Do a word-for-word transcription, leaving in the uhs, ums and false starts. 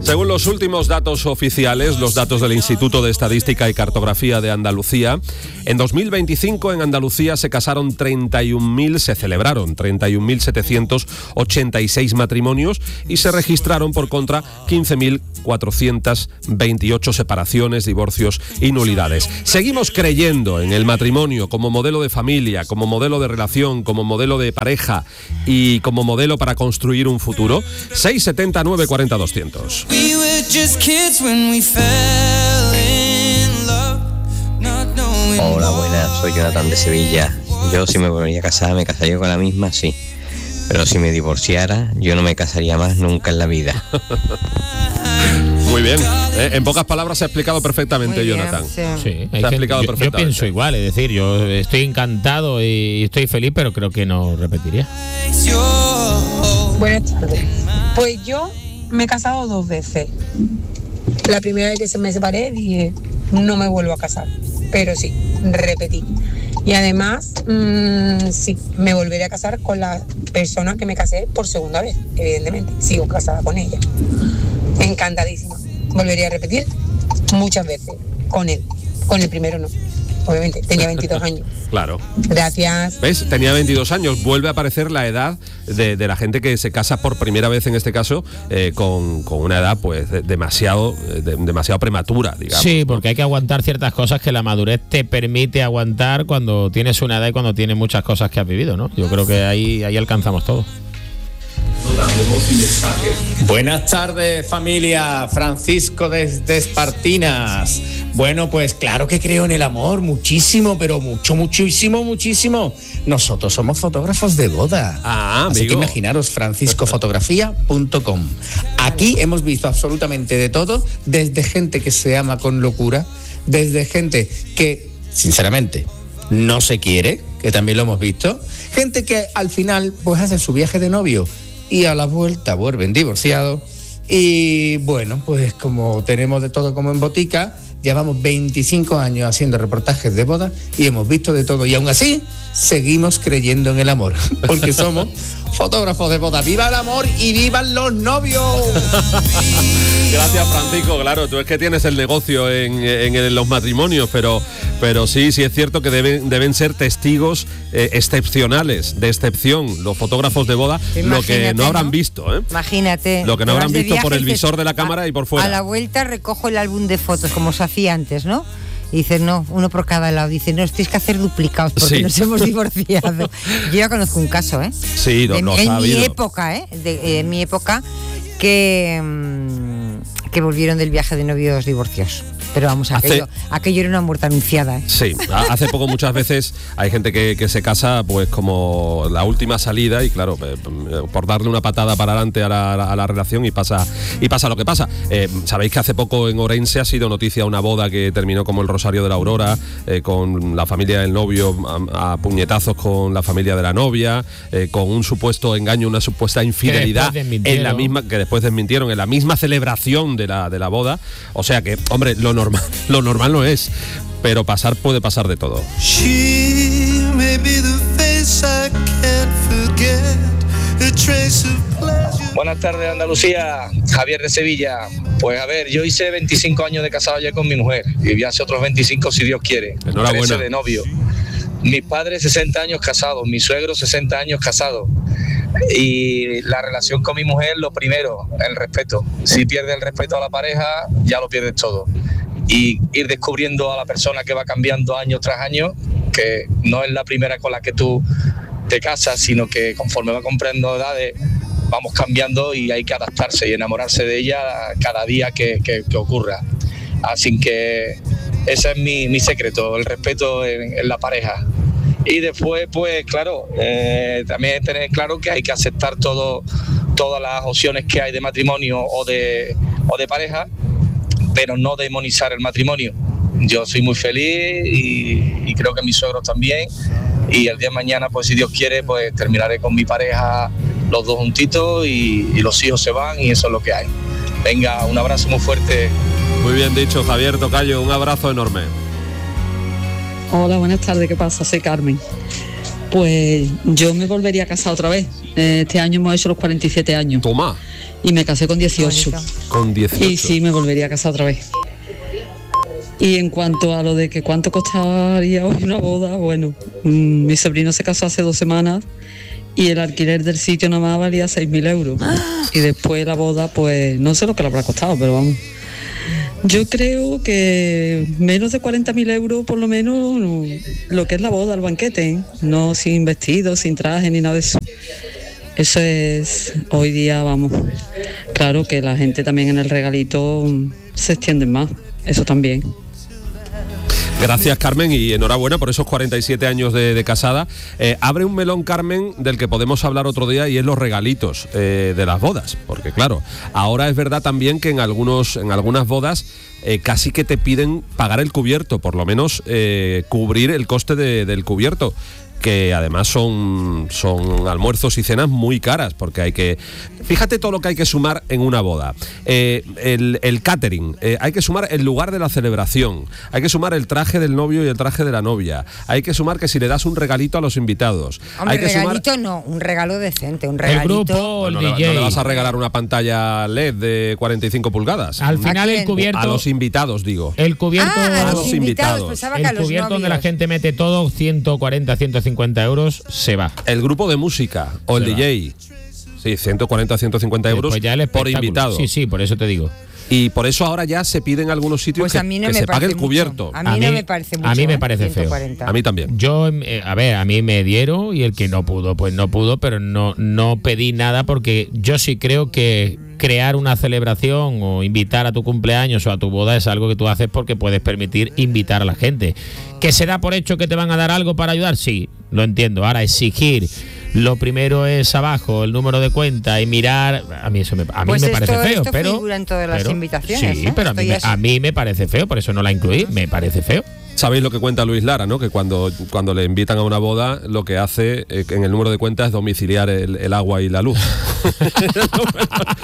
Según los últimos datos oficiales, los datos del Instituto de Estadística y Cartografía de Andalucía, en dos mil veinticinco en Andalucía se casaron treinta y un mil, se celebraron treinta y un mil setecientos ochenta y seis matrimonios y se registraron por contra quince mil cuatrocientas veintiocho separaciones, divorcios y nulidades. Seguimos creyendo en el matrimonio como modelo de familia, como modelo de relación, como modelo de pareja y como modelo para construir un futuro. seis setenta nueve cuarenta doscientos. Hola, buenas, soy Jonathan de Sevilla. Yo si me volvería a casar, me casaría con la misma, sí. Pero si me divorciara, yo no me casaría más nunca en la vida. Muy bien, eh, en pocas palabras se ha explicado perfectamente, Muy bien, Jonathan. sí. Sí, Se ha explicado yo, perfectamente. yo pienso igual, es decir, yo estoy encantado y estoy feliz, pero creo que no repetiría. Buenas tardes. Pues yo me he casado dos veces. La primera vez que se me separé dije, no me vuelvo a casar. Pero sí, repetí. Y además, mmm, sí, me volveré a casar con la persona que me casé por segunda vez, evidentemente. Sigo casada con ella. Encantadísima. Volvería a repetir muchas veces con él. Con el primero no. Obviamente, tenía veintidós años. Claro. Gracias. ¿Ves? Tenía veintidós años. Vuelve a aparecer la edad de, de la gente que se casa por primera vez, en este caso, eh, con, con una edad pues de, demasiado, de, demasiado prematura, digamos. Sí, porque hay que aguantar ciertas cosas que la madurez te permite aguantar cuando tienes una edad y cuando tienes muchas cosas que has vivido, ¿no? Yo creo que ahí, ahí alcanzamos todo. Buenas tardes, familia. Francisco desde Espartinas. Bueno, pues claro que creo en el amor, muchísimo, pero mucho, muchísimo, muchísimo. Nosotros somos fotógrafos de boda. Ah, Así amigo. que imaginaros, francisco fotografía punto com. Aquí hemos visto absolutamente de todo, desde gente que se ama con locura, desde gente que, sinceramente, no se quiere, que también lo hemos visto, gente que al final pues hace su viaje de novio y a la vuelta vuelven divorciados. Y bueno, pues como tenemos de todo como en botica, llevamos veinticinco años haciendo reportajes de boda y hemos visto de todo, y aún así seguimos creyendo en el amor, porque somos fotógrafos de boda. ¡Viva el amor y vivan los novios! Gracias, Francisco. Claro, tú es que tienes el negocio en, en, en los matrimonios, pero, pero sí, sí es cierto que deben, deben ser testigos eh, excepcionales, de excepción, los fotógrafos de boda, Imagínate, lo que no habrán ¿no? visto, ¿eh? Imagínate. Lo que no te habrán vas de visto por viaje el y dices, visor de la cámara a, y por fuera. A la vuelta recojo el álbum de fotos, como se hacía antes, ¿no? Y dices, no, uno por cada lado. Dice, no, tienes que hacer duplicados porque Sí. nos hemos divorciado. Yo ya conozco un caso, ¿eh? Sí, lo, en, lo en ha mi habido. época, ¿eh? De, eh, en mi época, que, mmm, que volvieron del viaje de novios divorcios. Pero vamos, aquello, Hace- aquello era una muerte anunciada, ¿eh? Sí, a- hace poco muchas veces hay gente que, que se casa pues como la última salida y claro, eh, por darle una patada para adelante a la, a la relación y pasa y pasa lo que pasa. Eh, Sabéis que hace poco en Orense ha sido noticia una boda que terminó como el Rosario de la Aurora, eh, con la familia del novio a, a puñetazos con la familia de la novia, eh, con un supuesto engaño, una supuesta infidelidad después desmintieron. en la misma, que después desmintieron, en la misma celebración de la, de la boda. O sea que, hombre, lo normal, lo normal no es, pero pasar puede pasar de todo. Buenas tardes, Andalucía. Javier de Sevilla. Pues a ver, yo hice veinticinco años de casado ya con mi mujer y voy a hacer otros veinticinco si Dios quiere. Enhorabuena. trece de novio. Mis padres sesenta años casados, mi suegro sesenta años casados. Y la relación con mi mujer, lo primero, el respeto. Si pierdes el respeto a la pareja, ya lo pierdes todo. Y ir descubriendo a la persona que va cambiando año tras año, que no es la primera con la que tú te casas, sino que conforme va comprando edades, vamos cambiando y hay que adaptarse y enamorarse de ella cada día que, que, que ocurra. Así que ese es mi, mi secreto, el respeto en, en la pareja. Y después, pues claro, eh, también tener claro que hay que aceptar todo, todas las opciones que hay de matrimonio o de, o de pareja, pero no demonizar el matrimonio. Yo soy muy feliz y, y creo que mis suegros también. Y el día de mañana, pues si Dios quiere, pues terminaré con mi pareja los dos juntitos y, y los hijos se van y eso es lo que hay. Venga, un abrazo muy fuerte. Muy bien dicho, Javier Tocayo, un abrazo enorme. Hola, buenas tardes, ¿qué pasa? Soy Carmen. Pues yo me volvería a casar otra vez. Este año hemos hecho los cuarenta y siete años. Toma. Y me casé con dieciocho. Con dieciocho. Y sí, me volvería a casar otra vez. Y en cuanto a lo de que cuánto costaría hoy una boda, bueno, mmm, mi sobrino se casó hace dos semanas y el alquiler del sitio nada más valía seis mil euros. Y después la boda, pues no sé lo que le habrá costado, pero vamos. Yo creo que menos de cuarenta mil euros por lo menos lo que es la boda, el banquete, ¿eh? No sin vestido, sin traje ni nada de eso. Eso es hoy día, vamos. Claro que la gente también en el regalito se extiende más, eso también. Gracias, Carmen, y enhorabuena por esos cuarenta y siete años de, de casada. Eh, abre un melón, Carmen, del que podemos hablar otro día, y es los regalitos eh, de las bodas. Porque claro, ahora es verdad también que en, algunos, en algunas bodas eh, casi que te piden pagar el cubierto, por lo menos eh, cubrir el coste de, del cubierto, que además son, son almuerzos y cenas muy caras, porque hay que... Fíjate todo lo que hay que sumar en una boda. Eh, el, el catering, eh, hay que sumar el lugar de la celebración, hay que sumar el traje del novio y el traje de la novia, hay que sumar que si le das un regalito a los invitados. Hombre, hay que regalito sumar... no, un regalo decente, un regalito... El grupo, el no, D J. No, no le vas a regalar una pantalla L E D de cuarenta y cinco pulgadas. Al final el cubierto... A los invitados, digo. El cubierto... Ah, a los los invitados, invitados. pensaba que el a los cubierto novios. donde la gente mete todo, ciento cuarenta, ciento cincuenta euros, se va. El grupo de música o el Se D J. Sí, ciento cuarenta, ciento cincuenta euros Después ya el por espectáculo. invitado. Sí, sí, por eso te digo. Y por eso ahora ya se pide en algunos sitios Pues que, a mí no que me se pague parece el cubierto. mucho. A mí no me parece mucho, A mí me ¿eh? parece feo. ciento cuarenta. A mí también. Yo, eh, a ver, a mí me dieron y el que no pudo, pues no pudo, pero no, no pedí nada porque yo sí creo que crear una celebración o invitar a tu cumpleaños o a tu boda es algo que tú haces porque puedes permitir invitar a la gente. ¿Que se da por hecho que te van a dar algo para ayudar? Sí, lo entiendo. Ahora, exigir lo primero es abajo el número de cuenta y mirar, a mí eso me, a mí Pues me esto- parece feo, esto pero figura en todas las pero- invitaciones, sí, ¿eh? pero a Esto mí, ya me, es- a mí me parece feo, por eso no la incluí, me parece feo. Sabéis lo que cuenta Luis Lara, ¿no? Que cuando, cuando le invitan a una boda, lo que hace eh, en el número de cuenta es domiciliar el, el agua y la luz.